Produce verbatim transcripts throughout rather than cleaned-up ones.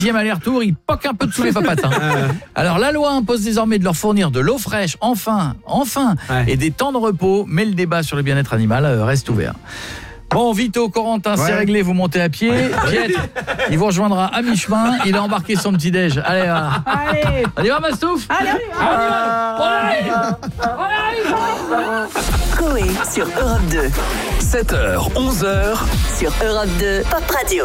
Deuxième aller-retour, il poque un peu de sous les papates. Hein. Alors la loi impose désormais de leur fournir de l'eau fraîche, enfin, enfin, ouais. et des temps de repos, mais le débat sur le bien-être animal reste ouvert. Bon, Vito, Corentin, ouais. c'est réglé, vous montez à pied. Piet, il vous rejoindra à mi-chemin. Il a embarqué son petit-déj. Allez, va. Allez. On y va, Mastouf? Allez, allez, on arrive. On arrive. On arrive. Coé sur Europe deux. sept heures, onze heures. Sur Europe deux, Pop Radio.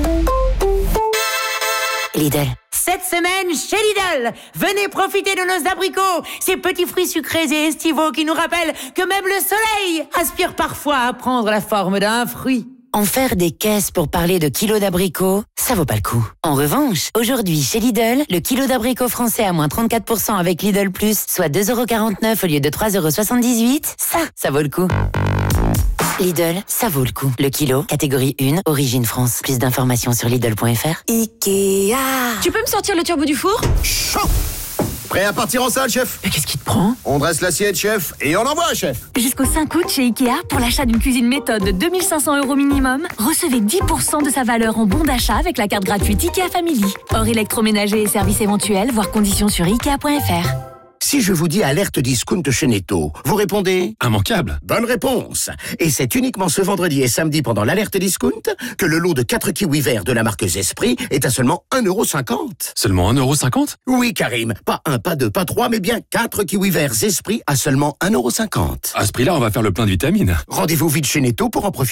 Lidl. Cette semaine, chez Lidl, venez profiter de nos abricots, ces petits fruits sucrés et estivaux qui nous rappellent que même le soleil aspire parfois à prendre la forme d'un fruit. En faire des caisses pour parler de kilos d'abricots, ça vaut pas le coup. En revanche, aujourd'hui, chez Lidl, le kilo d'abricots français à moins trente-quatre pour cent avec Lidl Plus, soit deux euros quarante-neuf au lieu de trois euros soixante-dix-huit, ça, ça vaut le coup. Lidl, ça vaut le coup. Le kilo, catégorie un, origine France. Plus d'informations sur Lidl point F R. Ikea. Tu peux me sortir le turbo du four? Chaud. Prêt à partir en salle, chef? Mais qu'est-ce qui te prend? On dresse l'assiette, chef, et on envoie, chef. Jusqu'au cinq août chez Ikea, pour l'achat d'une cuisine méthode de deux mille cinq cents euros minimum, recevez dix pour cent de sa valeur en bon d'achat avec la carte gratuite Ikea Family. Hors électroménager et services éventuels, voir conditions sur Ikea point F R. Si je vous dis alerte discount chez Netto, vous répondez immanquable. Bonne réponse. Et c'est uniquement ce vendredi et samedi pendant l'alerte discount que le lot de quatre kiwis verts de la marque Zespri est à seulement un euro cinquante. Seulement un euro cinquante? Oui, Karim. Pas un, pas deux, pas trois, mais bien quatre kiwis verts Zespri à seulement un euro cinquante. À ce prix-là, on va faire le plein de vitamines. Rendez-vous vite chez Netto pour en profiter.